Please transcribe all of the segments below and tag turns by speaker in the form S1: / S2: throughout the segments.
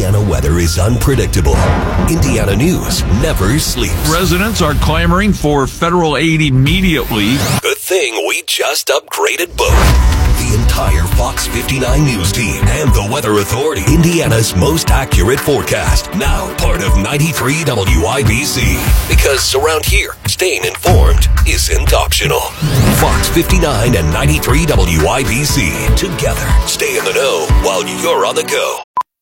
S1: Indiana weather is unpredictable. Indiana news never sleeps.
S2: Residents are clamoring for federal aid immediately.
S1: Good thing we just upgraded both. The entire Fox 59 news team and the Weather Authority. Indiana's most accurate forecast. Now part of 93 WIBC. Because around here, staying informed isn't optional. Fox 59 and 93 WIBC. Together, stay in the know while you're on the go.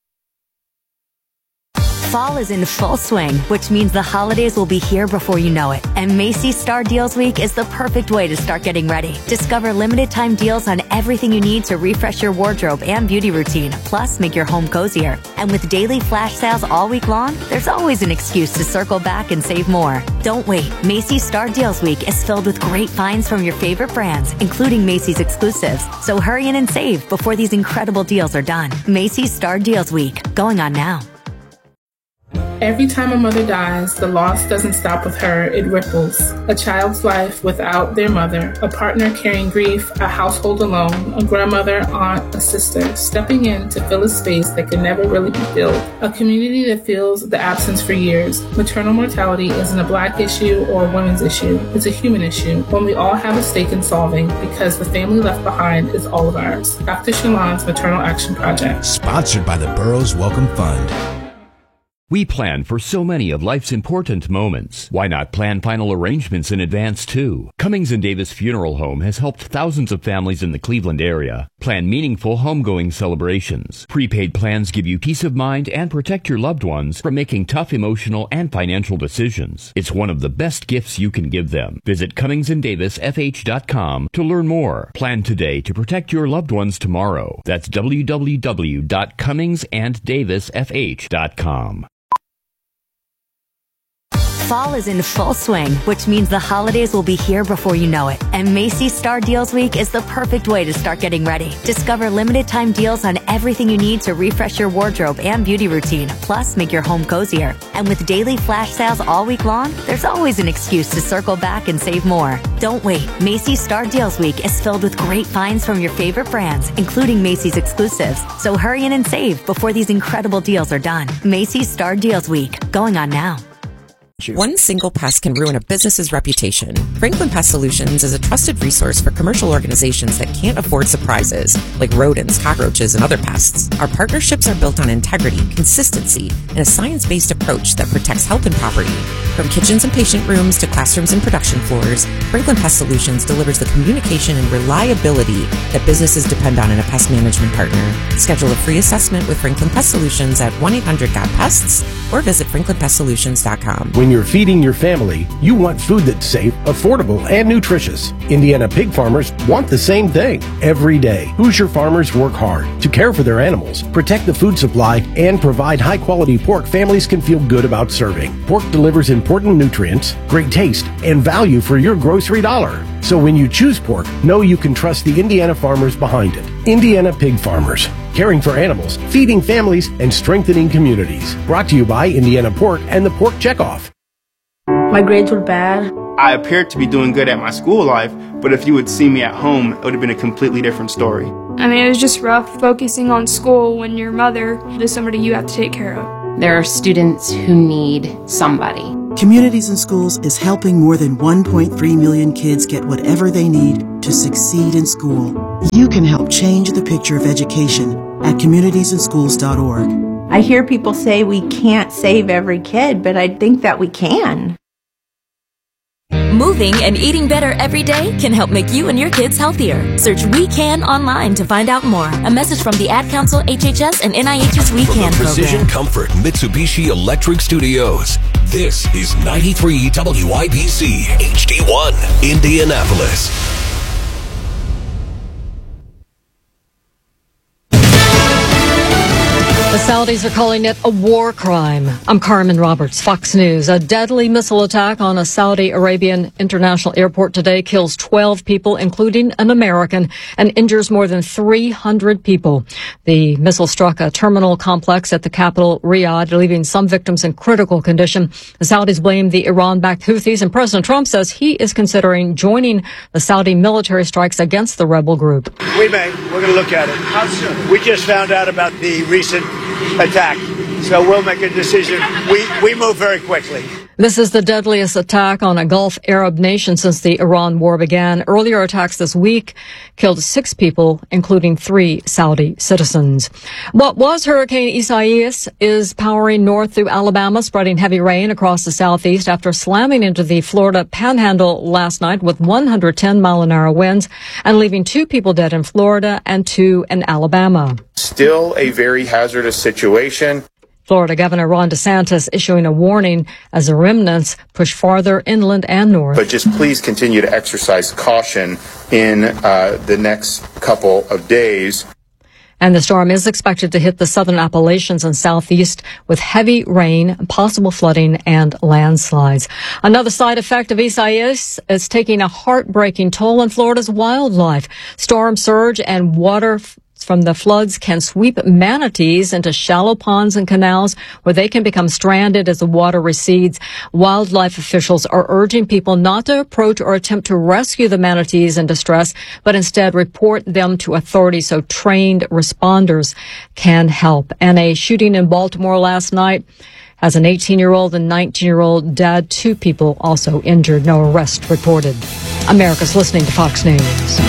S3: Fall is in full swing, which means the holidays will be here before you know it. And Macy's Star Deals Week is the perfect way to start getting ready. Discover limited time deals on everything you need to refresh your wardrobe and beauty routine, plus make your home cozier. And with daily flash sales all week long, there's always an excuse to circle back and save more. Don't wait. Macy's Star Deals Week is filled with great finds from your favorite brands, including Macy's exclusives. So hurry in and save before these incredible deals are done. Macy's Star Deals Week, going on now.
S4: Every time a mother dies, the loss doesn't stop with her, it ripples. A child's life without their mother, a partner carrying grief, a household alone, a grandmother, aunt, a sister, stepping in to fill a space that can never really be filled. A community that feels the absence for years. Maternal mortality isn't a Black issue or a women's issue, it's a human issue, one we all have a stake in solving because the family left behind is all of ours. Dr. Shalon's Maternal Action Project.
S5: Sponsored by the Burroughs Welcome Fund.
S6: We plan for so many of life's important moments. Why not plan final arrangements in advance, too? Cummings & Davis Funeral Home has helped thousands of families in the Cleveland area plan meaningful homegoing celebrations. Prepaid plans give you peace of mind and protect your loved ones from making tough emotional and financial decisions. It's one of the best gifts you can give them. Visit CummingsandDavisFH.com to learn more. Plan today to protect your loved ones tomorrow. That's www.CummingsandDavisFH.com.
S3: Fall is in full swing, which means the holidays will be here before you know it. And Macy's Star Deals Week is the perfect way to start getting ready. Discover limited time deals on everything you need to refresh your wardrobe and beauty routine, plus make your home cozier. And with daily flash sales all week long, there's always an excuse to circle back and save more. Don't wait. Macy's Star Deals Week is filled with great finds from your favorite brands, including Macy's exclusives. So hurry in and save before these incredible deals are done. Macy's Star Deals Week, going on now.
S7: One single pest can ruin a business's reputation. Franklin Pest Solutions is a trusted resource for commercial organizations that can't afford surprises, like rodents, cockroaches, and other pests. Our partnerships are built on integrity, consistency, and a science-based approach that protects health and property. From kitchens and patient rooms to classrooms and production floors, Franklin Pest Solutions delivers the communication and reliability that businesses depend on in a pest management partner. Schedule a free assessment with Franklin Pest Solutions at 1-800-GOT-PESTS or visit franklinpestsolutions.com.
S8: When you're feeding your family, you want food that's safe, affordable, and nutritious. Indiana pig farmers want the same thing every day. Hoosier farmers work hard to care for their animals, protect the food supply, and provide high-quality pork families can feel good about serving. Pork delivers important nutrients, great taste, and value for your grocery dollar. So when you choose pork, know you can trust the Indiana farmers behind it. Indiana Pig Farmers, caring for animals, feeding families, and strengthening communities. Brought to you by Indiana Pork and the Pork Checkoff.
S9: My grades were bad.
S10: I appeared to be doing good at my school life, but if you would see me at home, it would have been a completely different story.
S11: I mean, it was just rough focusing on school when your mother is somebody you have to take care of.
S12: There are students who need somebody.
S13: Communities in Schools is helping more than 1.3 million kids get whatever they need to succeed in school. You can help change the picture of education at communitiesinschools.org.
S14: I hear people say we can't save every kid, but I think that we can.
S15: Moving and eating better every day can help make you and your kids healthier. Search We Can online to find out more. A message from the Ad Council, HHS, and NIH's We Can program.
S1: Precision Comfort Mitsubishi Electric Studios. This is 93 WIBC HD1, Indianapolis.
S16: The Saudis are calling it a war crime. I'm Carmen Roberts, Fox News. A deadly missile attack on a Saudi Arabian international airport today kills 12 people, including an American, and injures more than 300 people. The missile struck a terminal complex at the capital, Riyadh, leaving some victims in critical condition. The Saudis blame the Iran-backed Houthis, and President Trump says he is considering joining the Saudi military strikes against the rebel group.
S17: We may. We're going to look at it. How soon? We just found out about the recent attack So we'll make a decision. We move very quickly.
S16: This is the deadliest attack on a Gulf Arab nation since the Iran war began. Earlier attacks this week killed 6 people, including 3 Saudi citizens. What was Hurricane Isaias is powering north through Alabama, spreading heavy rain across the southeast after slamming into the Florida panhandle last night with 110-mile-an-hour winds and leaving 2 people dead in Florida and 2 in Alabama.
S18: Still a very hazardous situation.
S16: Florida Governor Ron DeSantis issuing a warning as the remnants push farther inland and north.
S18: But just please continue to exercise caution in the next couple of days.
S16: And the storm is expected to hit the southern Appalachians and southeast with heavy rain, possible flooding, and landslides. Another side effect of Isaias is taking a heartbreaking toll on Florida's wildlife. Storm surge and water from the floods can sweep manatees into shallow ponds and canals where they can become stranded as the water recedes. Wildlife officials are urging people not to approach or attempt to rescue the manatees in distress, but instead report them to authorities so trained responders can help. And a shooting in Baltimore last night has an 18-year-old and 19-year-old dead. 2 people also injured. No arrest reported. America's listening to Fox News.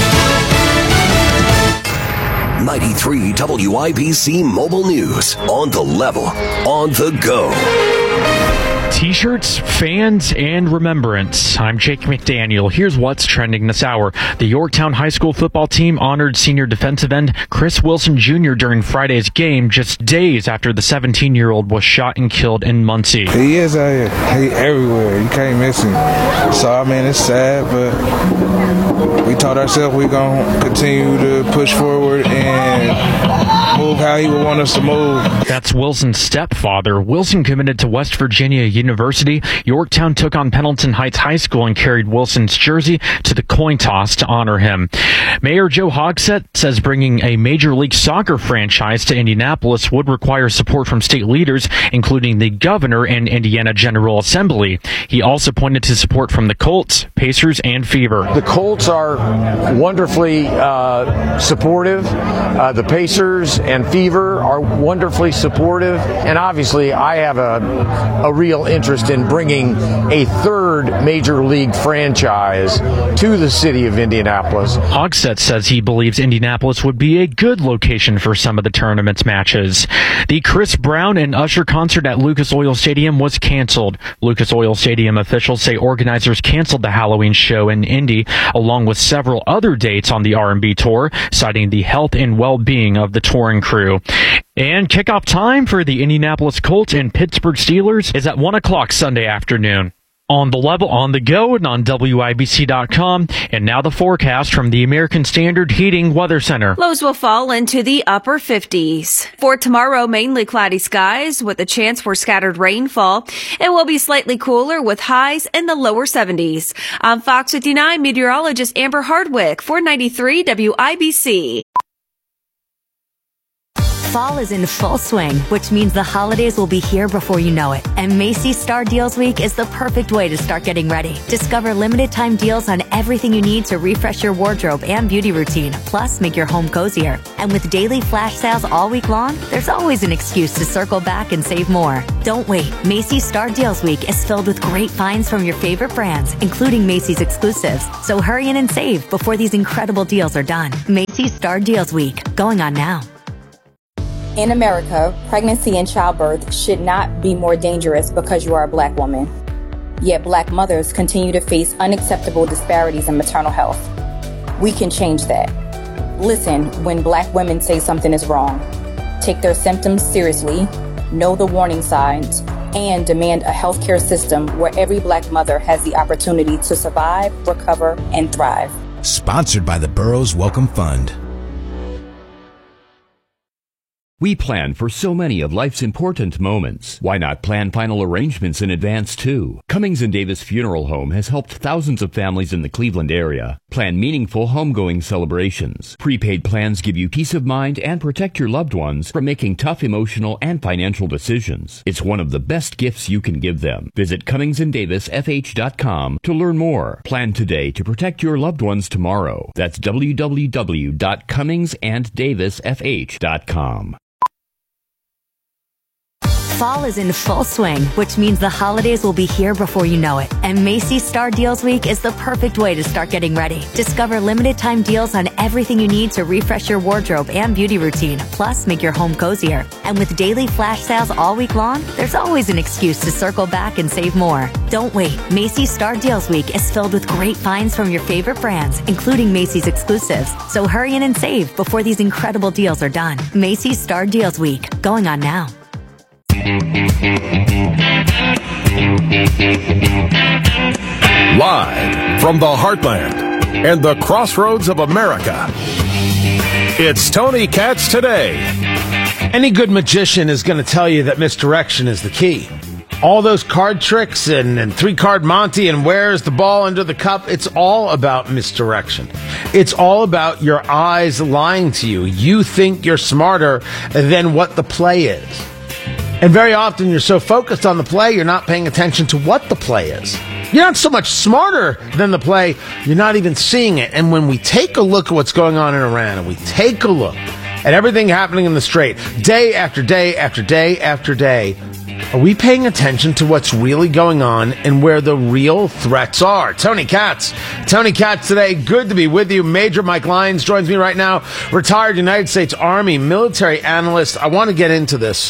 S1: 93 WIBC Mobile News. On the level, on the go.
S19: T-shirts, fans, and remembrance. I'm Jake McDaniel. Here's what's trending this hour. The Yorktown High School football team honored senior defensive end Chris Wilson Jr. during Friday's game, just days after the 17-year-old was shot and killed in Muncie.
S20: He is out here. He everywhere. You can't miss him. So, I mean, it's sad, but we told ourselves we're going to continue to push forward and move how he would want us to move.
S19: That's Wilson's stepfather. Wilson committed to West Virginia University. Yorktown took on Pendleton Heights High School and carried Wilson's jersey to the coin toss to honor him. Mayor Joe Hogsett says bringing a Major League Soccer franchise to Indianapolis would require support from state leaders, including the governor and Indiana General Assembly. He also pointed to support from the Colts, Pacers, and Fever.
S21: The Colts are wonderfully supportive. The Pacers and Fever are wonderfully supportive. And obviously, I have a real interest in bringing a third Major League franchise to the city of Indianapolis.
S19: Hogsett says he believes Indianapolis would be a good location for some of the tournament's matches. The Chris Brown and Usher concert at Lucas Oil Stadium was canceled. Lucas Oil Stadium officials say organizers canceled the Halloween show in Indy, along with several other dates on the R&B tour, citing the health and well-being of the touring crew. And kickoff time for the Indianapolis Colts and Pittsburgh Steelers is at 1 o'clock Sunday afternoon. On the level, on the go, and on WIBC.com. And now the forecast from the American Standard Heating Weather Center.
S22: Lows will fall into the upper 50s. For tomorrow, mainly cloudy skies with a chance for scattered rainfall. It will be slightly cooler with highs in the lower 70s. I'm Fox 59 meteorologist Amber Hardwick for 93 WIBC.
S3: Fall is in full swing, which means the holidays will be here before you know it. And Macy's Star Deals Week is the perfect way to start getting ready. Discover limited time deals on everything you need to refresh your wardrobe and beauty routine, plus make your home cozier. And with daily flash sales all week long, there's always an excuse to circle back and save more. Don't wait. Macy's Star Deals Week is filled with great finds from your favorite brands, including Macy's exclusives. So hurry in and save before these incredible deals are done. Macy's Star Deals Week, going on now.
S23: In America, pregnancy and childbirth should not be more dangerous because you are a Black woman. Yet Black mothers continue to face unacceptable disparities in maternal health. We can change that. Listen when Black women say something is wrong. Take their symptoms seriously, know the warning signs, and demand a healthcare system where every Black mother has the opportunity to survive, recover, and thrive.
S5: Sponsored by the Burroughs Welcome Fund.
S6: We plan for so many of life's important moments. Why not plan final arrangements in advance, too? Cummings & Davis Funeral Home has helped thousands of families in the Cleveland area plan meaningful homegoing celebrations. Prepaid plans give you peace of mind and protect your loved ones from making tough emotional and financial decisions. It's one of the best gifts you can give them. Visit CummingsandDavisFH.com to learn more. Plan today to protect your loved ones tomorrow. That's www.CummingsandDavisFH.com.
S3: Fall is in full swing, which means the holidays will be here before you know it. And Macy's Star Deals Week is the perfect way to start getting ready. Discover limited time deals on everything you need to refresh your wardrobe and beauty routine, plus make your home cozier. And with daily flash sales all week long, there's always an excuse to circle back and save more. Don't wait. Macy's Star Deals Week is filled with great finds from your favorite brands, including Macy's exclusives. So hurry in and save before these incredible deals are done. Macy's Star Deals Week, going on now.
S2: Live from the heartland and the crossroads of America, it's Tony Katz Today.
S4: Any good magician is going to tell you that misdirection is the key. All those card tricks and three-card Monty and where's the ball under the cup, it's all about misdirection. It's all about your eyes lying to you. You think you're smarter than what the play is. And very often you're so focused on the play, you're not paying attention to what the play is. You're not so much smarter than the play, you're not even seeing it. And when we take a look at what's going on in Iran, and we take a look at everything happening in the Strait, day after day after day after day, are we paying attention to what's really going on and where the real threats are? Tony Katz Today. Good to be with you. Major Mike Lyons joins me right now, retired United States Army military analyst. I want to get into this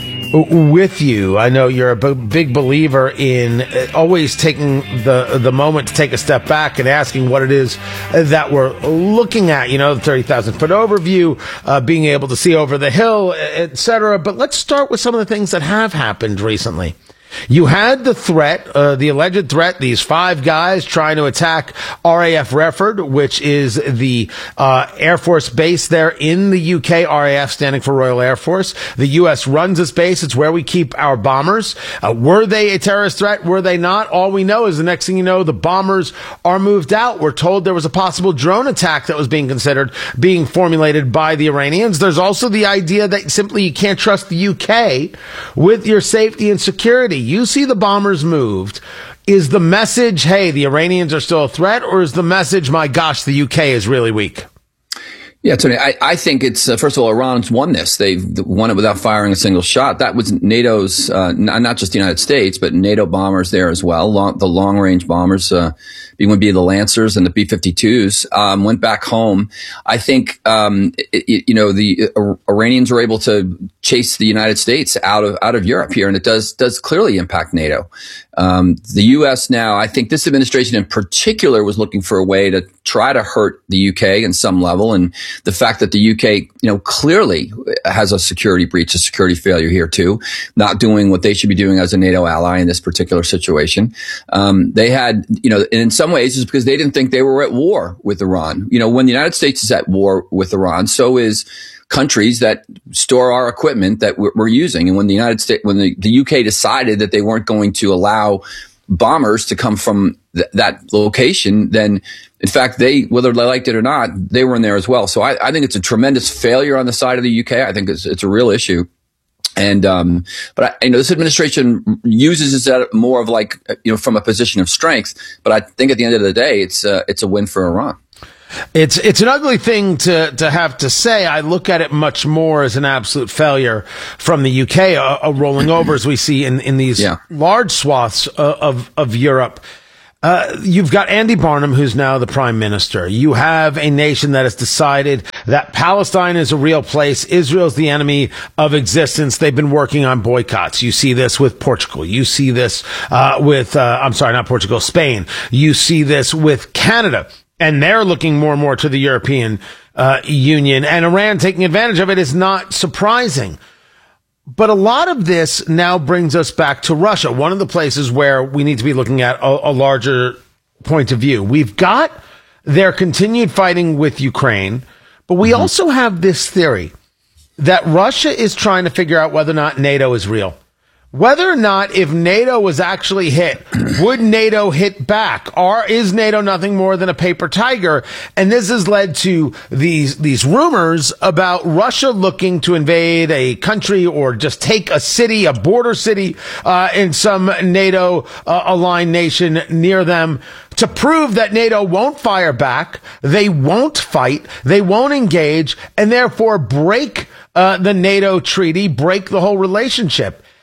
S4: with you. I know you're a big believer in always taking the moment to take a step back and asking what it is that we're looking at. You know, the 30,000-foot overview, being able to see over the hill, etc. But let's start with some of the things that have happened recently. You had the threat, the alleged threat, these 5 guys trying to attack RAF Redford, which is the Air Force base there in the UK, RAF standing for Royal Air Force. The U.S. runs this base. It's where we keep our bombers. Were they a terrorist threat? Were they not? All we know is the next thing you know, the bombers are moved out. We're told there was a possible drone attack that was being considered, being formulated by the Iranians. There's also the idea that simply you can't trust the UK with your safety and security. You see the bombers moved. Is the message, hey, the Iranians are still a threat, or is the message, my gosh, the UK is really weak?
S7: Yeah, Tony, I think it's, first of all, Iran's won this. They've won it without firing a single shot. That was NATO's, not just the United States, but NATO bombers there as well. The long-range bombers, would be the Lancers and the B-52s, went back home. I think, the Iranians were able to chase the United States out of Europe here, and it does clearly impact NATO. The U.S. now, I think this administration in particular was looking for a way to try to hurt the UK in some level. And the fact that the UK, clearly has a security breach, a security failure here too, not doing what they should be doing as a NATO ally in this particular situation. They had, and in some ways it's because they didn't think they were at war with Iran. When the United States is at war with Iran, so is countries that store our equipment that we're using. And when the United States, when the UK decided that they weren't going to allow bombers to come from that location, then in fact, whether they liked it or not, they were in there as well. So I think it's a tremendous failure on the side of the UK. I think it's a real issue. And, but this administration uses it more of from a position of strength. But I think at the end of the day, it's a win for Iran.
S4: It's an ugly thing to have to say. I look at it much more as an absolute failure from the UK, a rolling over as we see in these large swaths of Europe. You've got Andy Barnum, who's now the prime minister. You have a nation that has decided that Palestine is a real place. Israel's the enemy of existence. They've been working on boycotts. You see this with Portugal. You see this Spain. You see this with Canada. And they're looking more and more to the European Union. And Iran taking advantage of it is not surprising. But a lot of this now brings us back to Russia, one of the places where we need to be looking at a larger point of view. We've got their continued fighting with Ukraine, but we also have this theory that Russia is trying to figure out whether or not NATO is real. Whether or not, if NATO was actually hit, would NATO hit back? Or is NATO nothing more than a paper tiger? And this has led to these rumors about Russia looking to invade a country or just take a city, a border city, in some NATO aligned nation near them, to prove that NATO won't fire back, they won't fight, they won't engage, and therefore break the NATO treaty, break the whole relationship.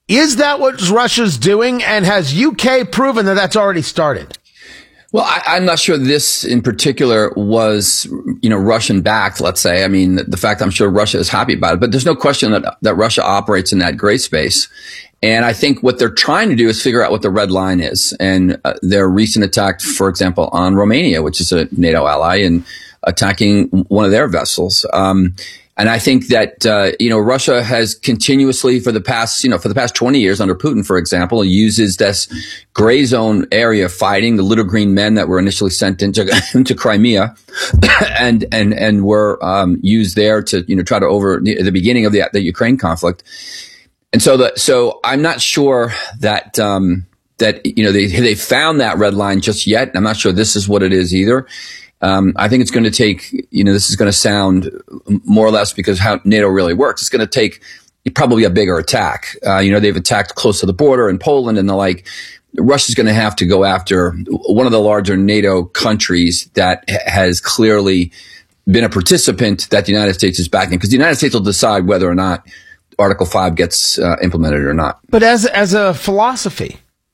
S4: Is that what Russia's doing? And has UK proven that that's already started?
S7: Well, I'm not sure this in particular was, Russian backed, let's say. I mean, the fact I'm sure Russia is happy about it, but there's no question that Russia operates in that gray space. And I think what they're trying to do is figure out what the red line is. And their recent attack, for example, on Romania, which is a NATO ally, and attacking one of their vessels. And I think that, Russia has continuously for the past 20 years under Putin, for example, uses this gray zone area of fighting, the little green men that were initially sent into Crimea and were, used there to, try to over the beginning of the Ukraine conflict. And so I'm not sure that, they found that red line just yet. I'm not sure this is what it is either. I think it's going to take, this is going to sound more or less because how NATO really works. It's going to take probably a bigger attack. They've attacked close to the border in Poland and the like. Russia's going to have to go after one of the larger NATO countries that has clearly been a participant that the United States is backing, because the United States will decide whether or not Article 5 gets implemented or not.
S4: But as a philosophy,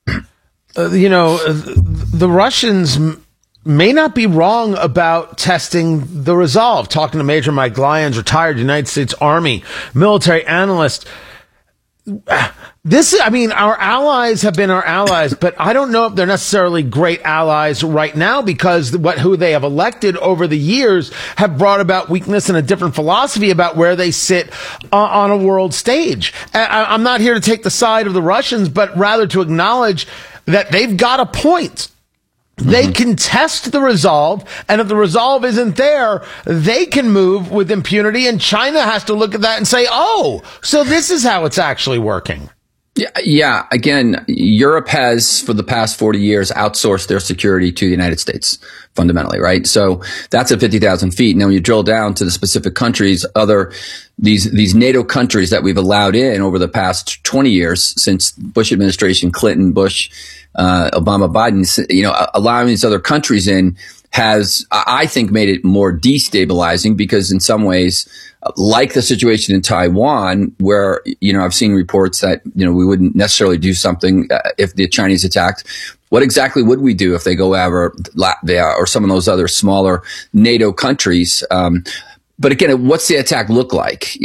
S4: the Russians may not be wrong about testing the resolve. Talking to Major Mike Lyons, retired United States Army military analyst. Our allies have been our allies, but I don't know if they're necessarily great allies right now, because who they have elected over the years have brought about weakness and a different philosophy about where they sit on a world stage. I'm not here to take the side of the Russians, but rather to acknowledge that they've got a point. They can test the resolve, and if the resolve isn't there, they can move with impunity, and China has to look at that and say, oh, so this is how it's actually working.
S7: Yeah. Again, Europe has, for the past 40 years, outsourced their security to the United States, fundamentally, right? So that's at 50,000 feet. Now, when you drill down to the specific countries, these NATO countries that we've allowed in over the past 20 years, since Bush administration, Clinton, Bush, Obama, Biden, allowing these other countries in has, I think, made it more destabilizing, because in some ways, like the situation in Taiwan, where, I've seen reports that, we wouldn't necessarily do something if the Chinese attacked. What exactly would we do if they go over Latvia or some of those other smaller NATO countries? But again, what's the attack look like?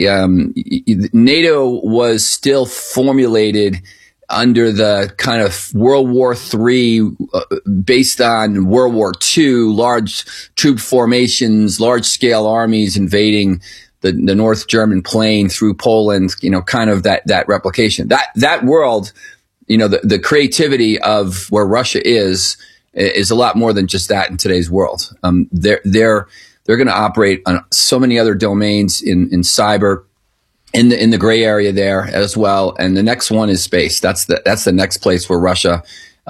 S7: NATO was still formulated under the kind of World War III, based on World War II, large troop formations, large scale armies invading the North German plain through Poland, kind of that replication. That world, the creativity of where Russia is a lot more than just that in today's world. They're going to operate on so many other domains in cyber, in the gray area there as well. And the next one is space. That's the next place where Russia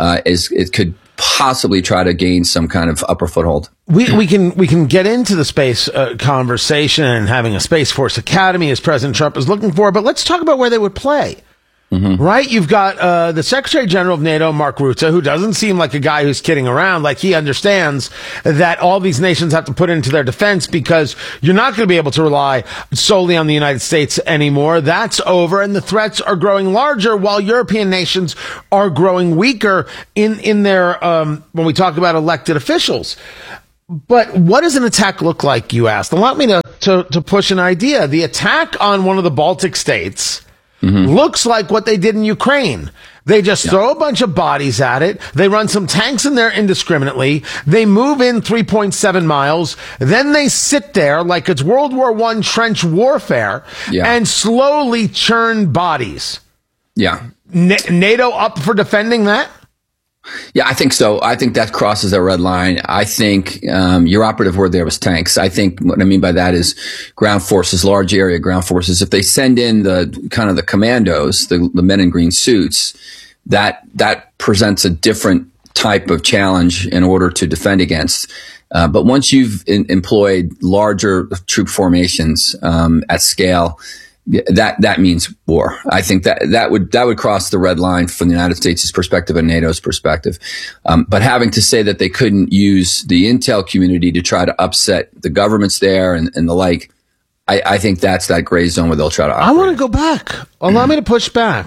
S7: it could possibly try to gain some kind of upper foothold.
S4: We can get into the space conversation and having a Space Force Academy, as President Trump is looking for, but let's talk about where they would play. Right? You've got the Secretary General of NATO, Mark Rutte, who doesn't seem like a guy who's kidding around. Like, he understands that all these nations have to put into their defense, because you're not going to be able to rely solely on the United States anymore. That's over, and the threats are growing larger, while European nations are growing weaker in their when we talk about elected officials. But what does an attack look like, you asked? Allow me to push an idea. The attack on one of the Baltic states looks like what they did in Ukraine. They just throw a bunch of bodies at it. They run some tanks in there indiscriminately. They move in 3.7 miles. Then they sit there like it's World War I trench warfare and slowly churn bodies. Yeah. NATO up for defending that?
S7: Yeah, I think so. I think that crosses a red line. I think your operative word there was tanks. I think what I mean by that is ground forces, large area ground forces. If they send in the kind of the commandos, the men in green suits, that presents a different type of challenge in order to defend against. But once you've employed larger troop formations at scale, that means war. I think that would cross the red line from the United States' perspective and NATO's perspective. But having to say that they couldn't use the intel community to try to upset the governments there and the like, I think that's that gray zone where they'll try to operate.
S4: I want to go back. Allow me to push back.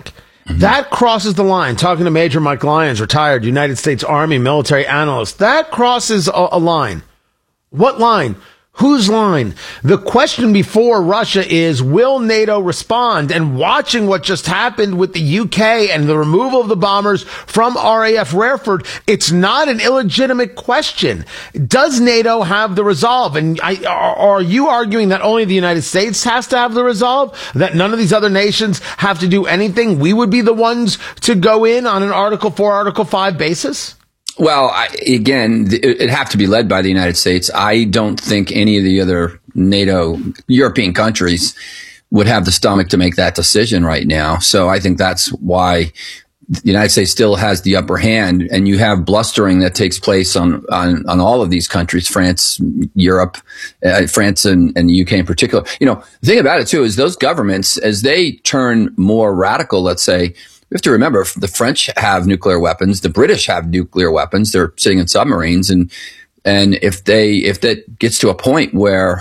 S4: That crosses the line. Talking to Major Mike Lyons, retired United States Army military analyst, that crosses a line. What line? Whose line? The question before Russia is, will NATO respond? And watching what just happened with the UK and the removal of the bombers from RAF Rareford, it's not an illegitimate question. Does NATO have the resolve? And are you arguing that only the United States has to have the resolve? That none of these other nations have to do anything? We would be the ones to go in on an Article 4, Article 5 basis?
S7: Well, again, it'd have to be led by the United States. I don't think any of the other NATO European countries would have the stomach to make that decision right now. So I think that's why the United States still has the upper hand, and you have blustering that takes place on all of these countries, France, Europe, France and the UK in particular. You know, the thing about it too is those governments, as they turn more radical, let's say, we have to remember the French have nuclear weapons, the British have nuclear weapons. They're sitting in submarines, and if that gets to a point where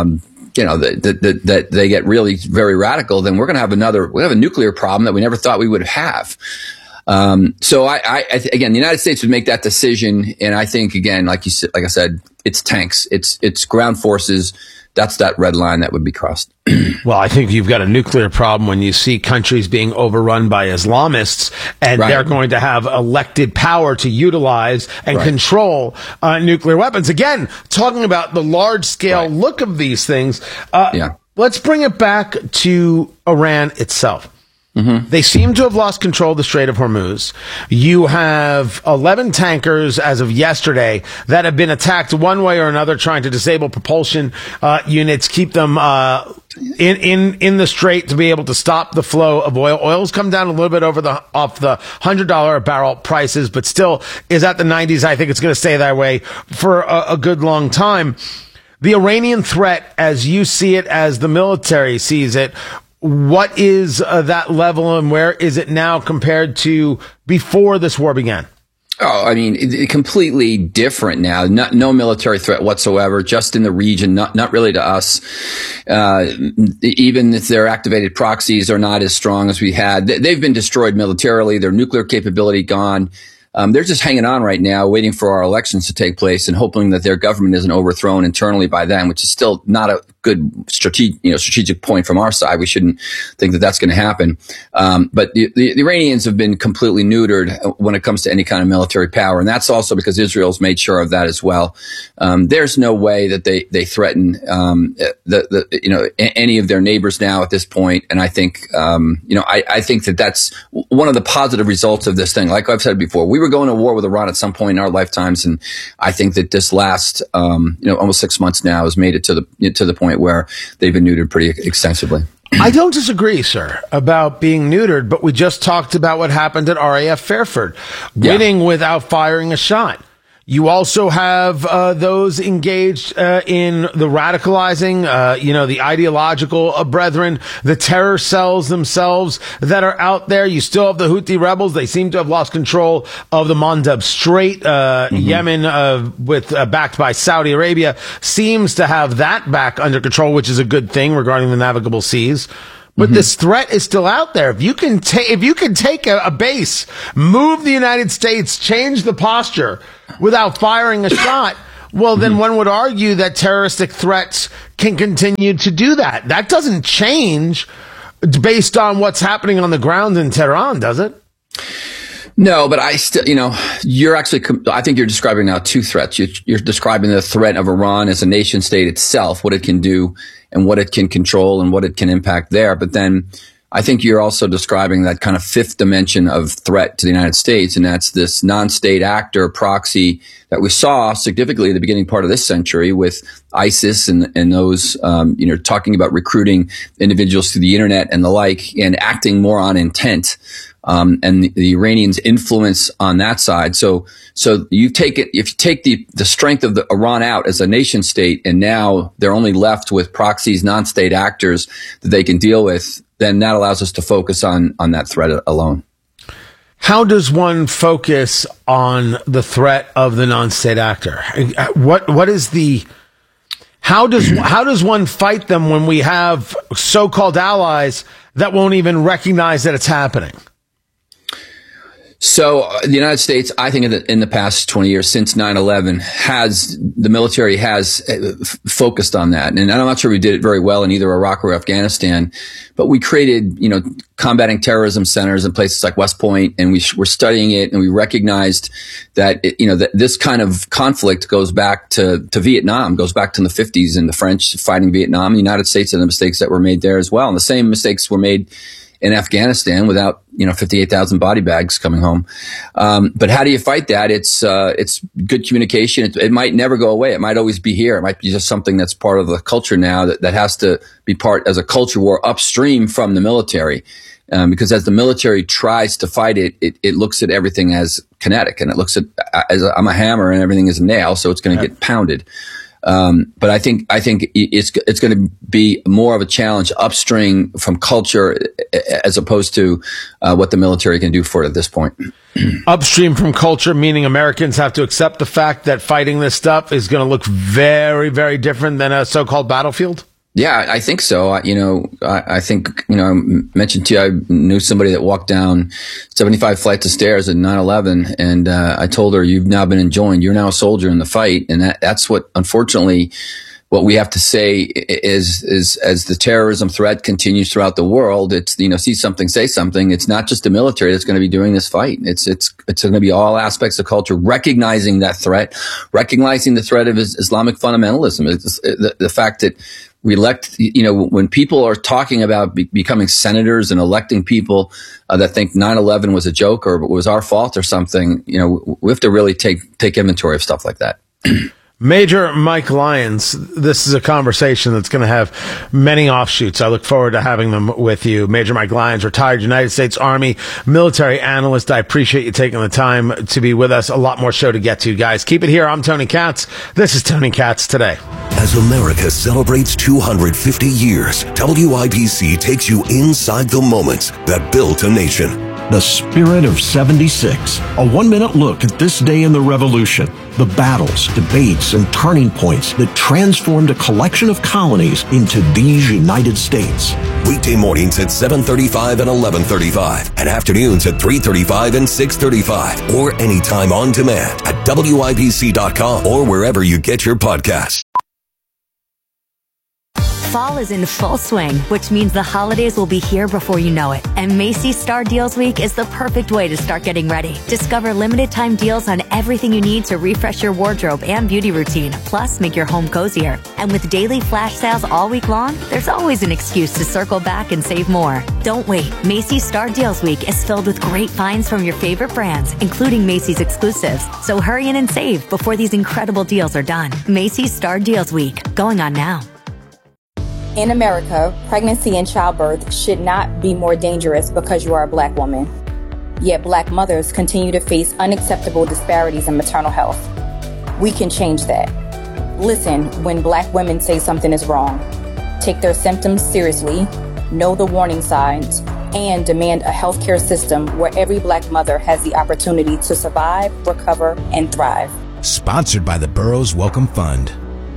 S7: that they get really very radical, then we're going to have a nuclear problem that we never thought we would have. So again, the United States would make that decision, and I think again, like I said, it's tanks, it's ground forces. That's that red line that would be crossed.
S4: Well, I think you've got a nuclear problem when you see countries being overrun by Islamists, and they're going to have elected power to utilize and control nuclear weapons. Again, talking about the large-scale look of these things, let's bring it back to Iran itself. Mm-hmm. They seem to have lost control of the Strait of Hormuz. You have 11 tankers as of yesterday that have been attacked one way or another, trying to disable propulsion units, keep them in the strait to be able to stop the flow of oil. Oil's come down a little bit off the $100 a barrel prices, but still is at the 90s. I think it's going to stay that way for a good long time. The Iranian threat, as you see it, as the military sees it, what is that level, and where is it now compared to before this war began?
S7: Oh, I mean, completely different now. No military threat whatsoever, just in the region, not really to us. Even if their activated proxies are not as strong as we had, they've been destroyed militarily, their nuclear capability gone. They're just hanging on right now, waiting for our elections to take place and hoping that their government isn't overthrown internally by them, which is still not a good strategic point from our side. We shouldn't think that that's going to happen. But the Iranians have been completely neutered when it comes to any kind of military power. And that's also because Israel's made sure of that as well. There's no way that they threaten, any of their neighbors now at this point. And I think, I think that that's one of the positive results of this thing. Like I've said before, we were going to war with Iran at some point in our lifetimes. And I think that this last, almost 6 months now has made it to the point where they've been neutered pretty extensively.
S4: I don't disagree, sir, about being neutered, but we just talked about what happened at RAF Fairford, winning without firing a shot. You also have those engaged in the radicalizing, the ideological brethren, the terror cells themselves that are out there. You still have the Houthi rebels. They seem to have lost control of the Mandeb Strait. Yemen, backed by Saudi Arabia, seems to have that back under control, which is a good thing regarding the navigable seas. But this threat is still out there. If you can take a base, move the United States, change the posture without firing a shot, well, then one would argue that terroristic threats can continue to do that. That doesn't change based on what's happening on the ground in Tehran, does it?
S7: No, but I still, I think you're describing now two threats. You're describing the threat of Iran as a nation state itself, what it can do and what it can control and what it can impact there. But then I think you're also describing that kind of fifth dimension of threat to the United States, and that's this non-state actor proxy that we saw significantly at the beginning part of this century with ISIS and those, talking about recruiting individuals through the internet and the like, and acting more on intent. And the Iranians' influence on that side. So if you take the strength of the Iran out as a nation state, and now they're only left with proxies, non-state actors that they can deal with, then that allows us to focus on that threat alone.
S4: How does one focus on the threat of the non-state actor? How does one fight them when we have so-called allies that won't even recognize that it's happening?
S7: So the United States, I think in the past 20 years, since 9/11, the military has focused on that. And I'm not sure we did it very well in either Iraq or Afghanistan, but we created, combating terrorism centers in places like West Point, and we're studying it, and we recognized that, that this kind of conflict goes back to Vietnam, goes back to the 50s and the French fighting Vietnam, the United States, and the mistakes that were made there as well. And the same mistakes were made in Afghanistan without, 58,000 body bags coming home. But how do you fight that? It's good communication. It might never go away. It might always be here. It might be just something that's part of the culture now that has to be part as a culture war upstream from the military. Because as the military tries to fight it, it looks at everything as kinetic, and it looks at, I'm a hammer and everything is a nail. So it's going to get pounded. But I think it's going to be more of a challenge upstream from culture as opposed to what the military can do for it at this point.
S4: Upstream from culture, meaning Americans have to accept the fact that fighting this stuff is going to look very, very different than a so-called battlefield? Yeah, I think so. I think, I mentioned to you, I knew somebody that walked down 75 flights of stairs at 9/11, and I told her, you've now been enjoined. You're now a soldier in the fight. And that's what, unfortunately, what we have to say is as the terrorism threat continues throughout the world, it's, see something, say something. It's not just the military that's going to be doing this fight. It's going to be all aspects of culture, recognizing that threat, recognizing the threat of Islamic fundamentalism. It's the fact that we elect, when people are talking about becoming senators and electing people that think 9/11 was a joke or was our fault or something, we have to really take inventory of stuff like that. Major Mike Lyons, this is a conversation that's going to have many offshoots. I look forward to having them with you. Major Mike Lyons, retired United States Army military analyst. I appreciate you taking the time to be with us. A lot more show to get to, guys. Keep it here. I'm Tony Katz. This is Tony Katz Today.
S1: As America celebrates 250 years, WIBC takes you inside the moments that built a nation.
S8: The Spirit of 76. A 1-minute look at this day in the Revolution. The battles, debates, and turning points that transformed a collection of colonies into these United States.
S1: Weekday mornings at 7:35 and 11:35, and afternoons at 3:35 and 6:35, or anytime on demand at WIBC.com or wherever you get your podcasts.
S3: Fall is in full swing, which means the holidays will be here before you know it. And Macy's Star Deals Week is the perfect way to start getting ready. Discover limited time deals on everything you need to refresh your wardrobe and beauty routine, plus make your home cozier. And with daily flash sales all week long, there's always an excuse to circle back and save more. Don't wait. Macy's Star Deals Week is filled with great finds from your favorite brands, including Macy's exclusives. So hurry in and save before these incredible deals are done. Macy's Star Deals Week, going on now.
S23: In America, pregnancy and childbirth should not be more dangerous because you are a Black woman. Yet Black mothers continue to face unacceptable disparities in maternal health. We can change that. Listen when Black women say something is wrong. Take their symptoms seriously, know the warning signs, and demand a healthcare system where every Black mother has the opportunity to survive, recover, and thrive.
S5: Sponsored by the Burroughs Welcome Fund.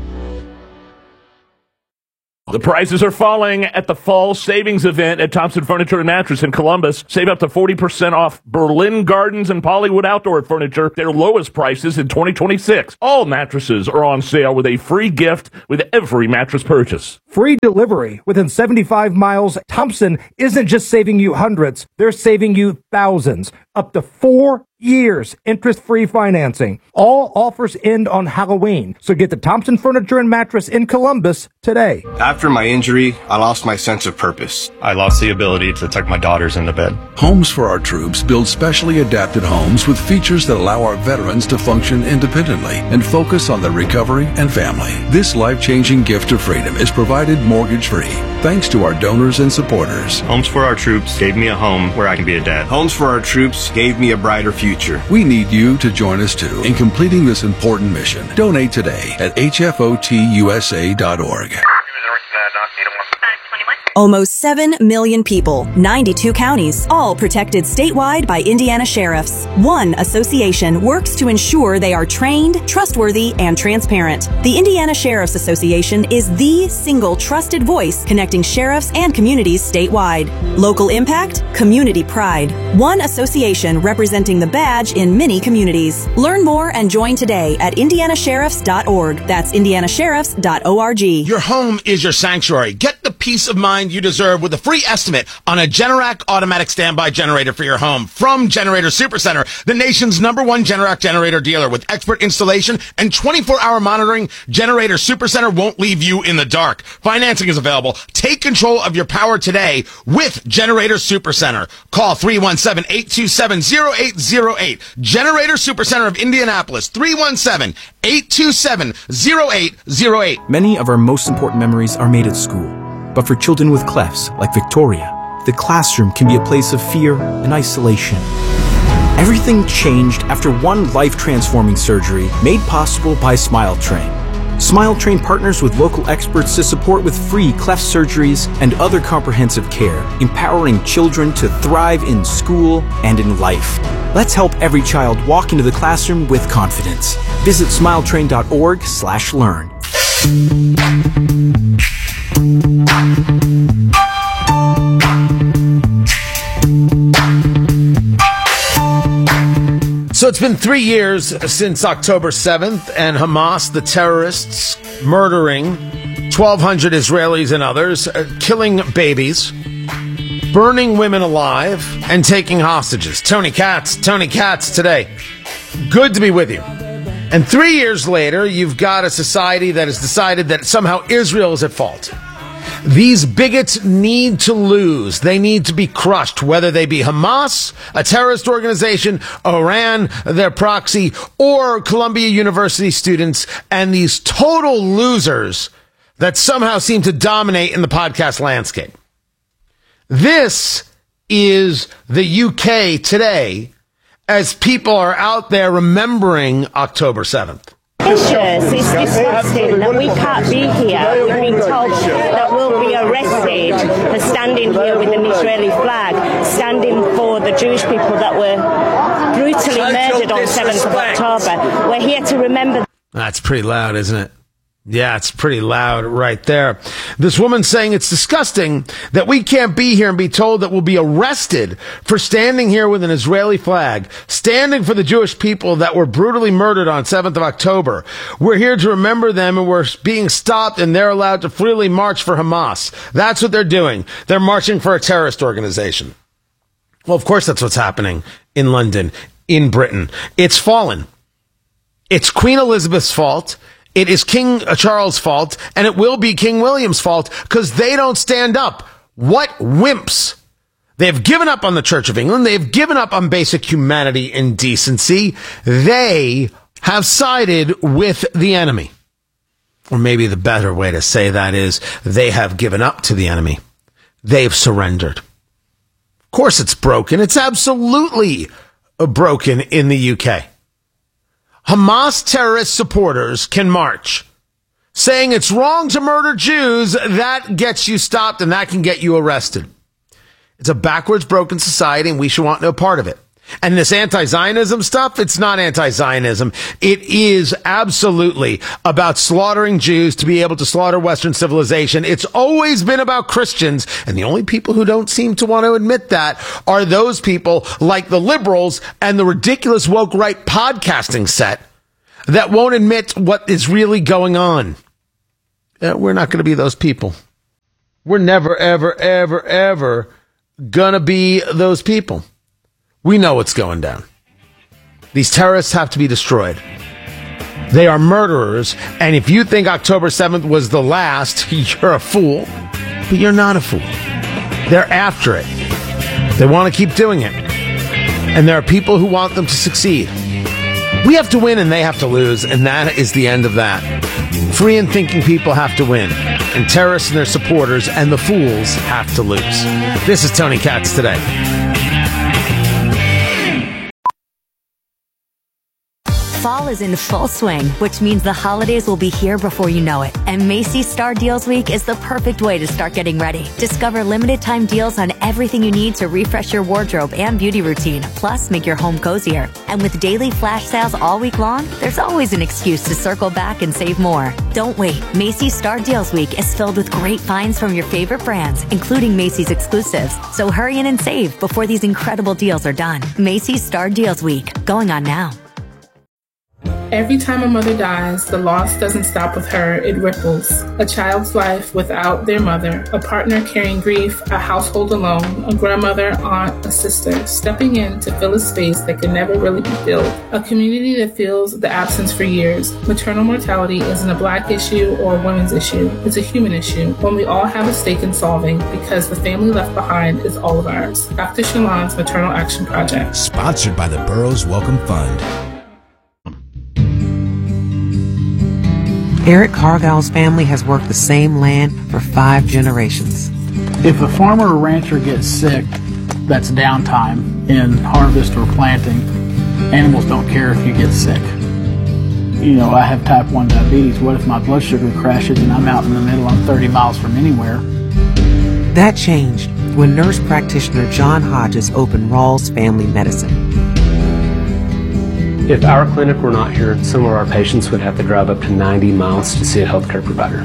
S9: The prices are falling at the fall savings event at Thompson Furniture and Mattress in Columbus. Save up to 40% off Berlin Gardens and Pollywood Outdoor Furniture, their lowest prices in 2026. All mattresses are on sale with a free gift with every mattress purchase.
S10: Free delivery within 75 miles. Thompson isn't just saving you hundreds, they're saving you thousands. Up to 4 years interest-free financing. All offers end on Halloween. So get to Thompson Furniture and Mattress in Columbus today.
S24: After my injury, I lost my sense of purpose. I lost the ability to tuck my daughters into bed.
S25: Homes for Our Troops build specially adapted homes with features that allow our veterans to function independently and focus on their recovery and family. This life-changing gift of freedom is provided mortgage-free thanks to our donors and supporters.
S24: Homes for Our Troops gave me a home where I can be a dad. Homes for Our Troops gave me a brighter future.
S25: We need you to join us too in completing this important mission. Donate today at hfotusa.org.
S11: Almost 7 million people, 92 counties, all protected statewide by Indiana sheriffs. One association works to ensure they are trained, trustworthy, and transparent. The Indiana Sheriff's Association is the single trusted voice connecting sheriffs and communities statewide. Local impact, community pride. One association representing the badge in many communities. Learn more and join today at indianasheriffs.org. That's indianasheriffs.org.
S4: Your home is your sanctuary. Get the peace of mind you deserve with a free estimate on a Generac automatic standby generator for your home from Generator Supercenter, the nation's #1 Generac generator dealer. With expert installation and 24-hour monitoring, Generator Supercenter won't leave you in the dark. Financing is available. Take control of your power today with Generator Supercenter. Call 317-827-0808. Generator Supercenter of Indianapolis, 317-827-0808.
S12: Many of our most important memories are made at school. But for children with clefts, like Victoria, the classroom can be a place of fear and isolation. Everything changed after one life-transforming surgery made possible by SmileTrain. SmileTrain partners with local experts to support with free cleft surgeries and other comprehensive care, empowering children to thrive in school and in life. Let's help every child walk into the classroom with confidence. Visit smiletrain.org/learn.
S4: So it's been 3 years since October 7th and Hamas, the terrorists, murdering 1,200 Israelis and others, killing babies, burning women alive, and taking hostages. Tony Katz today. Good to be with you. And 3 years later, you've got a society that has decided that somehow Israel is at fault. These bigots need to lose. They need to be crushed, whether they be Hamas, a terrorist organization, Iran, their proxy, or Columbia University students, and these total losers that somehow seem to dominate in the podcast landscape. This is the UK today as people are out there remembering October 7th.
S13: It's disgusting that we can't be here. We've been told that we'll be arrested for standing here with an Israeli flag, standing for the Jewish people that were brutally murdered on 7th of October. We're here to remember.
S4: That's pretty loud, isn't it? Yeah, it's pretty loud right there. This woman saying it's disgusting that we can't be here and be told that we'll be arrested for standing here with an Israeli flag, standing for the Jewish people that were brutally murdered on 7th of October. We're here to remember them, and we're being stopped, and they're allowed to freely march for Hamas. That's what they're doing. They're marching for a terrorist organization. Well, of course, that's what's happening in London, in Britain. It's fallen. It's Queen Elizabeth's fault. It is King Charles' fault, and it will be King William's fault because they don't stand up. What wimps. They have given up on the Church of England. They have given up on basic humanity and decency. They have sided with the enemy. Or maybe the better way to say that is they have given up to the enemy. They've surrendered. Of course it's broken. It's absolutely broken in the UK. Hamas terrorist supporters can march, saying it's wrong to murder Jews. That gets you stopped and that can get you arrested. It's a backwards, broken society, and we should want no part of it. And this anti-Zionism stuff, it's not anti-Zionism. It is absolutely about slaughtering Jews to be able to slaughter Western civilization. It's always been about Christians, and the only people who don't seem to want to admit that are those people like the liberals and the ridiculous woke right podcasting set that won't admit what is really going on. We're not going to be those people. We're never, ever, ever, ever going to be those people. We know what's going down. These terrorists have to be destroyed. They are murderers, and if you think October 7th was the last, you're a fool. But you're not a fool. They're after it. They want to keep doing it. And there are people who want them to succeed. We have to win and they have to lose, and that is the end of that. Free and thinking people have to win, and terrorists and their supporters and the fools have to lose. This is Tony Katz Today.
S3: Fall is in full swing, which means the holidays will be here before you know it. And Macy's Star Deals Week is the perfect way to start getting ready. Discover limited time deals on everything you need to refresh your wardrobe and beauty routine, plus make your home cozier. And with daily flash sales all week long, there's always an excuse to circle back and save more. Don't wait. Macy's Star Deals Week is filled with great finds from your favorite brands, including Macy's exclusives. So hurry in and save before these incredible deals are done. Macy's Star Deals Week, going on now.
S14: Every time a mother dies, the loss doesn't stop with her, it ripples. A child's life without their mother, a partner carrying grief, a household alone, a grandmother, aunt, a sister, stepping in to fill a space that can never really be filled. A community that feels the absence for years. Maternal mortality isn't a Black issue or a women's issue. It's a human issue, one we all have a stake in solving because the family left behind is all of ours. Dr. Shalon's Maternal Action Project.
S5: Sponsored by the Burroughs Welcome Fund.
S15: Eric Cargill's family has worked the same land for 5 generations.
S16: If a farmer or rancher gets sick, that's downtime in harvest or planting. Animals don't care if you get sick. You know, I have type 1 diabetes. What if my blood sugar crashes and I'm out in the middle, I'm 30 miles from anywhere?
S15: That changed when nurse practitioner John Hodges opened Rawls Family Medicine.
S17: If our clinic were not here, some of our patients would have to drive up to 90 miles to see a healthcare provider.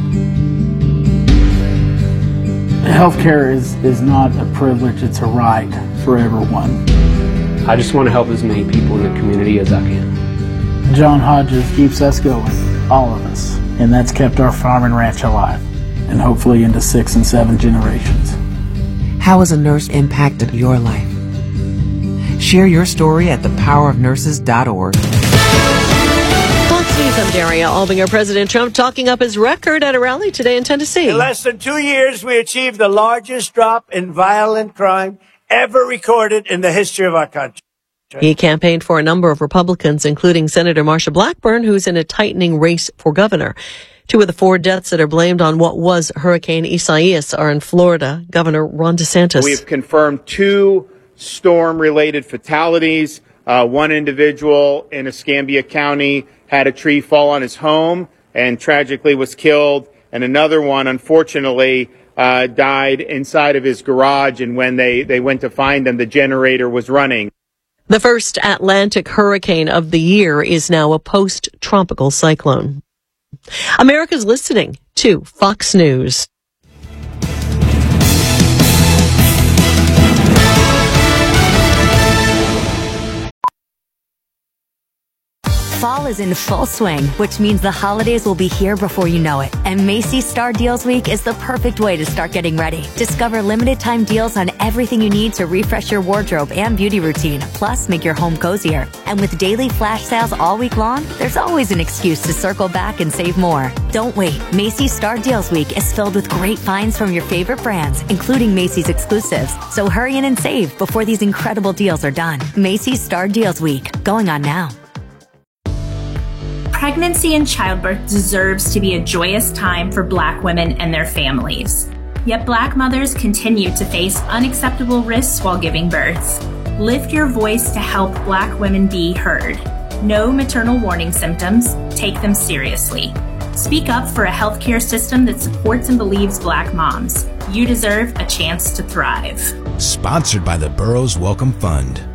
S16: Healthcare is not a privilege, it's a right for everyone.
S17: I just want to help as many people in the community as I can.
S16: John Hodges keeps us going, all of us, and that's kept our farm and ranch alive, and hopefully into 6 and 7 generations.
S15: How has a nurse impacted your life? Share your story at thepowerofnurses.org.
S18: Fox News, I'm Daria Albinger. President Trump talking up his record at a rally today in Tennessee.
S26: In less than 2 years, we achieved the largest drop in violent crime ever recorded in the history of our country.
S18: He campaigned for a number of Republicans, including Senator Marsha Blackburn, who's in a tightening race for governor. 2 of the 4 deaths that are blamed on what was Hurricane Isaias are in Florida. Governor Ron DeSantis.
S27: We've confirmed 2 storm-related fatalities. One individual in Escambia County had a tree fall on his home and tragically was killed. And another one, unfortunately, died inside of his garage. And when they went to find him, the generator was running.
S18: The first Atlantic hurricane of the year is now a post-tropical cyclone. America's listening to Fox News.
S3: Fall is in full swing, which means the holidays will be here before you know it. And Macy's Star Deals Week is the perfect way to start getting ready. Discover limited time deals on everything you need to refresh your wardrobe and beauty routine, plus make your home cozier. And with daily flash sales all week long, there's always an excuse to circle back and save more. Don't wait. Macy's Star Deals Week is filled with great finds from your favorite brands, including Macy's exclusives. So hurry in and save before these incredible deals are done. Macy's Star Deals Week, going on now.
S28: Pregnancy and childbirth deserves to be a joyous time for Black women and their families. Yet Black mothers continue to face unacceptable risks while giving birth. Lift your voice to help Black women be heard. Know maternal warning symptoms, take them seriously. Speak up for a healthcare system that supports and believes Black moms. You deserve a chance to thrive.
S5: Sponsored by the Burroughs Welcome Fund.